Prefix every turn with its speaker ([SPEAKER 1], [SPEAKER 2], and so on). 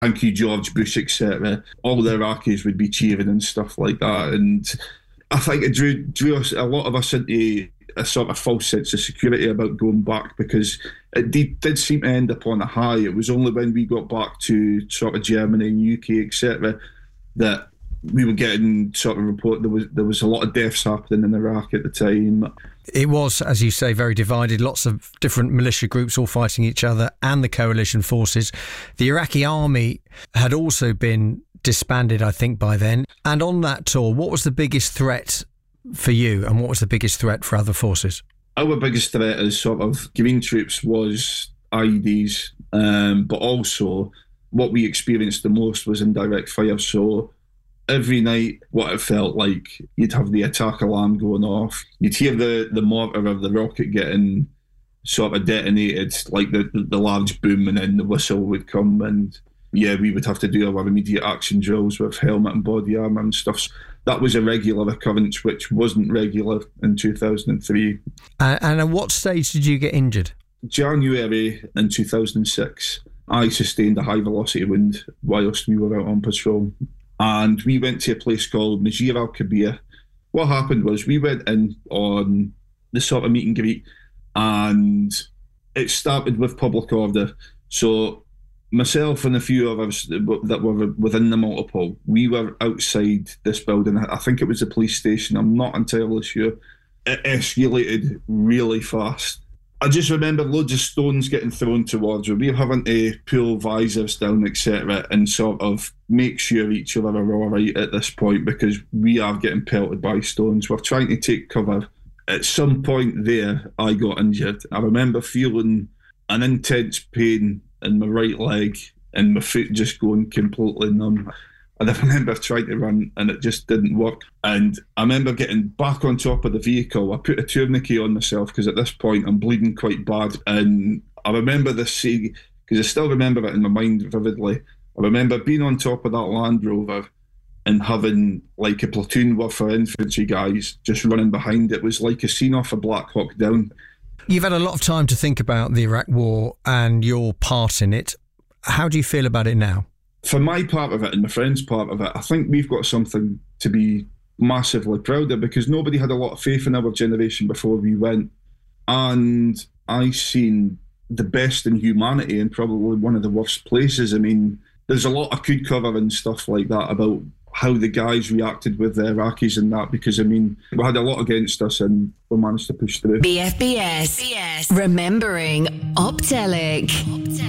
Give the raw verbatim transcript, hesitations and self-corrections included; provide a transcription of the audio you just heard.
[SPEAKER 1] thank you, George Bush, et cetera. All the Iraqis would be cheering and stuff like that. And I think it drew, drew us, a lot of us into a sort of false sense of security about going back, because it did, did seem to end up on a high. It was only when we got back to sort of Germany and U K, et cetera, that we were getting sort of report there was there was a lot of deaths happening in Iraq at the time.
[SPEAKER 2] It was, as you say, very divided. Lots of different militia groups all fighting each other and the coalition forces. The Iraqi army had also been disbanded, I think, by then. And on that tour, what was the biggest threat for you, and what was the biggest threat for other forces?
[SPEAKER 1] Our biggest threat as sort of Green troops was I E Ds, um, but also what we experienced the most was indirect fire. So every night, what it felt like, you'd have the attack alarm going off. You'd hear the, the mortar or the rocket getting sort of detonated, like the, the large boom, and then the whistle would come. And yeah, we would have to do our immediate action drills with helmet and body armour and stuff. That was a regular occurrence, which wasn't regular in two thousand three.
[SPEAKER 2] Uh, and at what stage did you get injured?
[SPEAKER 1] January in two thousand six, I sustained a high velocity wound whilst we were out on patrol. And we went to a place called Najir al-Kabir. What happened was we went in on the sort of meet and greet, and it started with public order. So myself and a few of us that were within the multiple, we were outside this building. I think it was a police station. I'm not entirely sure. It escalated really fast. I just remember loads of stones getting thrown towards us. We were having to pull visors down, et cetera, and sort of make sure each other are all right at this point, because we are getting pelted by stones. We're trying to take cover. At some point there, I got injured. I remember feeling an intense pain in my right leg and my foot just going completely numb. And I remember trying to run and it just didn't work. And I remember getting back on top of the vehicle. I put a tourniquet on myself because at this point I'm bleeding quite bad. And I remember this scene, because I still remember it in my mind vividly. I remember being on top of that Land Rover and having like a platoon worth of infantry guys just running behind it. It was like a scene off of Black Hawk Down.
[SPEAKER 2] You've had a lot of time to think about the Iraq War and your part in it. How do you feel about it now?
[SPEAKER 1] For my part of it and my friend's part of it, I think we've got something to be massively proud of, because nobody had a lot of faith in our generation before we went. And I seen the best in humanity in probably one of the worst places. I mean, there's a lot I could cover and stuff like that about how the guys reacted with the Iraqis and that, because, I mean, we had a lot against us and we managed to push through.
[SPEAKER 3] B F B S, B F B S. Remembering Optelic.